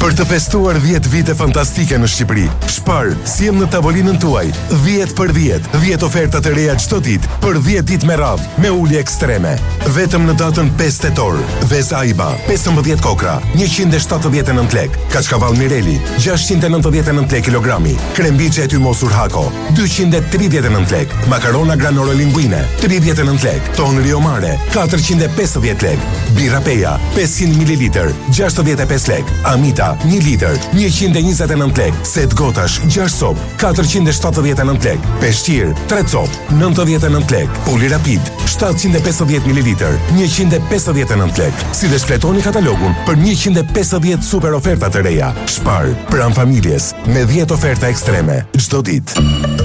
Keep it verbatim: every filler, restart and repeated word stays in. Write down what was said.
Për të festuar dhjetë vite fantastike në Shqipëri, Spar sjell në tavolinën tuaj dhjetë për dhjetë, dhjetë oferta të reja çdo ditë për dhjetë ditë me radhë, me ulje ekstreme. Vetëm në datën pesë tetor, Vez Aiba, pesëmbëdhjetë kokra, njëqind e shtatëdhjetë e nëntë lekë, Kaçkavall Mireli, gjashtëqind e nëntëdhjetë e nëntë lekë kilogrami, krembiçe e tymosur Hako, dyqind e tridhjetë e nëntë lekë, makarona granore linguine, tridhjetë e nëntë lekë, ton Rio Mare, katërqind e pesëdhjetë lekë, birra Peja, pesëqind mililitër, gjashtëdhjetë e pesë lekë, Amita, një litër, njëqind e njëzet e nëntë lekë, set gotash, gjashtë copë, katërqind e shtatëdhjetë e nëntë lekë, peshqir, tre copë, nëntëdhjetë e nëntë lekë, puli rapid, shtatëqind e pesëdhjetë mililitër, njëqind e pesëdhjetë e nëntë lekë. Si dhe shfletoni katalogun për njëqind e pesëdhjetë super oferta të reja. Spar, pranë familjes, me dhjetë oferta ekstreme, çdo ditë.